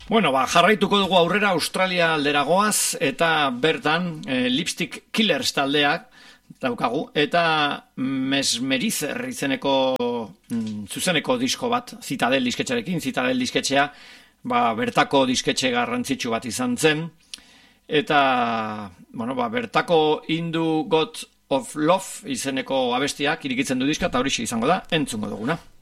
Bueno, jarraituko dugu aurrera Australia aldera goaz, eta bertan Lipstick Killers taldeak daukagu, eta Mesmerizer izeneko zuzeneko disko bat, Citadel disketxarekin. Citadel disketxea bertako disketxe garrantzitsu bat izan zen, eta bertako Hindu God of Love izeneko abestiak irikitzen du diska, eta horixe izango da, entzungo duguna.